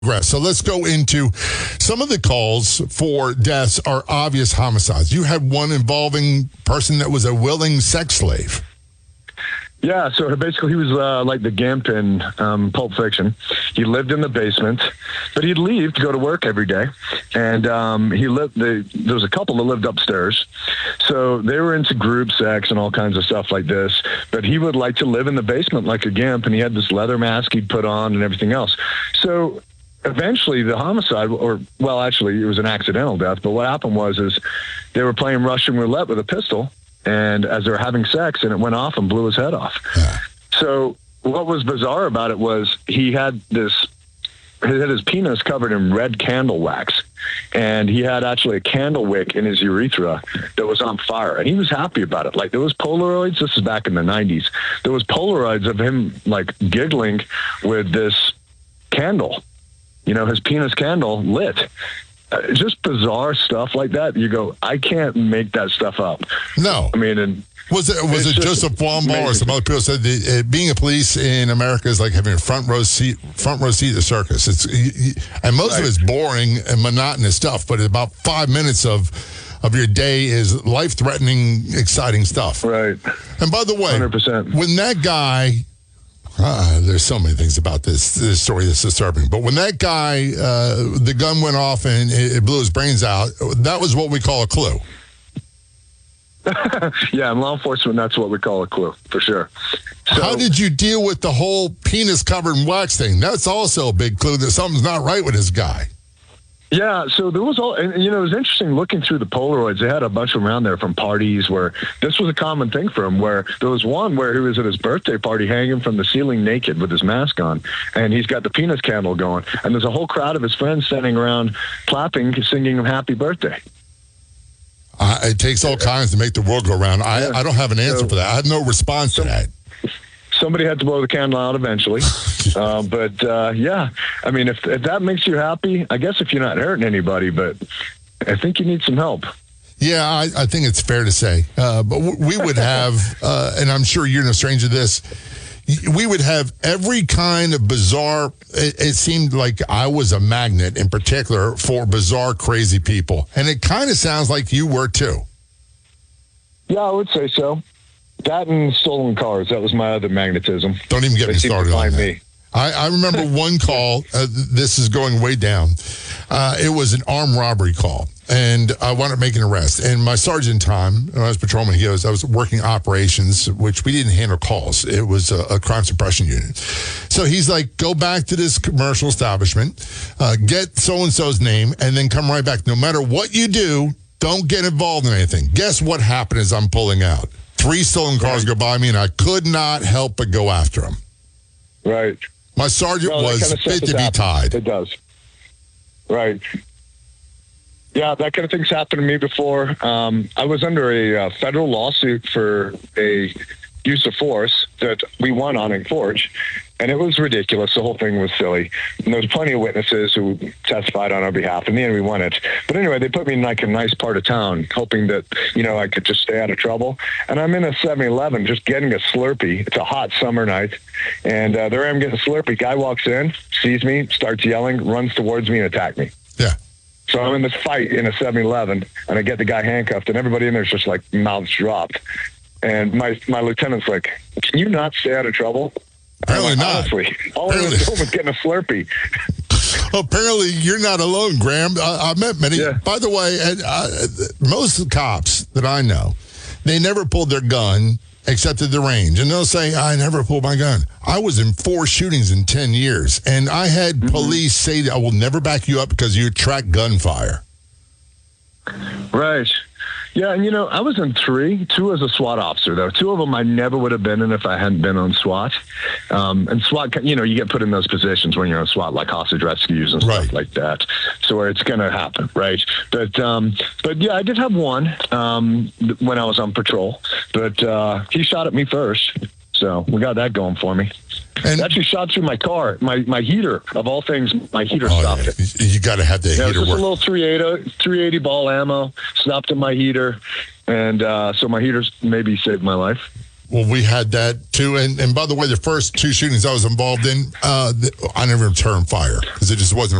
So let's go into some of the calls for deaths are obvious homicides. You had one involving person that was a willing sex slave. Yeah, so basically he was like the Gimp in Pulp Fiction. He lived in the basement, but he'd leave to go to work every day. And there was a couple that lived upstairs. So they were into group sex and all kinds of stuff like this. But he would like to live in the basement like a Gimp, and he had this leather mask he'd put on and everything else. So eventually the homicide, actually it was an accidental death, but what happened was they were playing Russian roulette with a pistol, and as they were having sex, and it went off and blew his head off. Yeah. So what was bizarre about it was he had his penis covered in red candle wax, and he had actually a candle wick in his urethra that was on fire, and he was happy about it. Like, there was Polaroids, this is back in the 90s, there was Polaroids of him like giggling with this candle, his penis candle lit. Just bizarre stuff like that. You go, I can't make that stuff up. No. I mean, was it Joseph Wambaugh or some other people said being a police in America is like having a front row seat at the circus. And most of it's boring and monotonous stuff, but about 5 minutes of your day is life-threatening, exciting stuff. Right. And by the way, 100%. When that guy... there's so many things about this story that's disturbing. But when that guy, the gun went off and it blew his brains out, that was what we call a clue. Yeah, in law enforcement, that's what we call a clue, for sure. So, how did you deal with the whole penis covered in wax thing? That's also a big clue that something's not right with this guy. Yeah, so there was and it was interesting looking through the Polaroids. They had a bunch of them around there from parties where this was a common thing for him, where there was one where he was at his birthday party hanging from the ceiling naked with his mask on, and he's got the penis candle going, and there's a whole crowd of his friends standing around clapping, singing him happy birthday. It takes all kinds to make the world go round. I don't have an answer for that. I have no response to that. Somebody had to blow the candle out eventually. Yeah, I mean, if that makes you happy, I guess if you're not hurting anybody, but I think you need some help. Yeah, I think it's fair to say. But we would have, and I'm sure you're no stranger to this, we would have every kind of bizarre, it seemed like I was a magnet in particular for bizarre, crazy people. And it kind of sounds like you were too. Yeah, I would say so. That and stolen cars, that was my other magnetism. Don't even get me started on that. I remember one call, this is going way down. It was an armed robbery call, and I wound up making an arrest. And my sergeant time, when I was patrolman, I was working operations, which we didn't handle calls. It was a crime suppression unit. So he's like, go back to this commercial establishment, get so-and-so's name, and then come right back. No matter what you do, don't get involved in anything. Guess what happened as I'm pulling out? 3 stolen cars go by me, and I could not help but go after them. Right. My sergeant was fit to be tied. It does. Right. Yeah, that kind of thing's happened to me before. I was under a federal lawsuit for a use of force that we won on in Forge, and it was ridiculous. The whole thing was silly. And there was plenty of witnesses who testified on our behalf. In the end, we won it. But anyway, they put me in like a nice part of town, hoping that, I could just stay out of trouble. And I'm in a 7-Eleven just getting a Slurpee. It's a hot summer night. And there I am getting a Slurpee. Guy walks in, sees me, starts yelling, runs towards me and attacks me. Yeah. So I'm in this fight in a 7-Eleven, and I get the guy handcuffed, and everybody in there's just like mouths dropped. And my lieutenant's like, can you not stay out of trouble? Apparently not. Honestly, all I was doing was getting a Slurpee. Apparently, you're not alone, Graham. I met many. Yeah. By the way, most cops that I know, they never pulled their gun except at the range. And they'll say, I never pulled my gun. I was in 4 shootings in 10 years. And I had police say, I will never back you up because you attract gunfire. Right. Yeah, and I was in 3. 2 as a SWAT officer, though. 2 of them I never would have been in if I hadn't been on SWAT. And SWAT, you get put in those positions when you're on SWAT, like hostage rescues and stuff like that. So where it's going to happen, right? But yeah, I did have one when I was on patrol. But he shot at me first, so we got that going for me. And it actually shot through my car, my heater, of all things, my heater stopped it. You got to have the heater work. It was just a little 380 ball ammo, stopped in my heater, and so my heaters maybe saved my life. Well, we had that too. And by the way, the first two shootings I was involved in, I never returned fire because it just wasn't